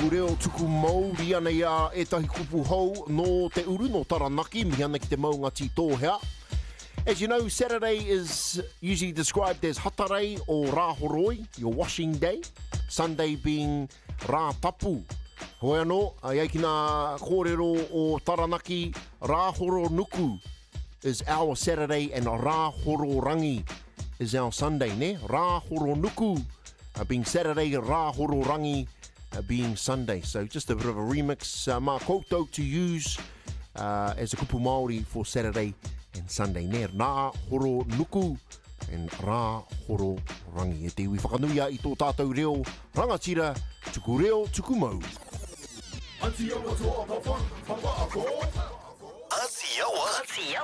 tuku reo, tuku mauri ana ia e tahi kupu hou no te uru no Taranaki, mi ana ki te maunga tōhea. As you know, Saturday is usually described as hatarei or rāhoroi, your washing day. Sunday being rātapu. Hoi anō, iei ki nā kōrero o Taranaki, rāhoro nuku is our Saturday and rāhoro rangi is our Sunday, ne? Rāhoro nuku being Saturday, rāhoro rangi being Sunday. So just a bit of a remix, mā koutou to use as a kupu Māori for Saturday and Sunday. Ne, rāhoro nuku and rāhoro rangi. E te iwi whakanuia i tō tātou reo, rangatira, tuku reo, tuku mau. Anti awa toa papa, papa ako. Anti awa.